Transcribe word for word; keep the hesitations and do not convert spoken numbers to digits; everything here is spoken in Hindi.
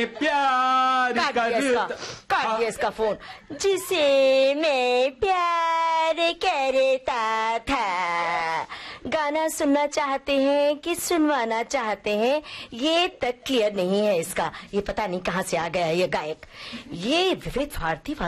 प्यार करता। काट दिया इसका फोन। जिसे मैं प्यार करता था। गाना सुनना चाहते हैं कि सुनवाना चाहते हैं, ये तक क्लियर नहीं है इसका। ये पता नहीं कहाँ से आ गया ये गायक। ये विविध भारती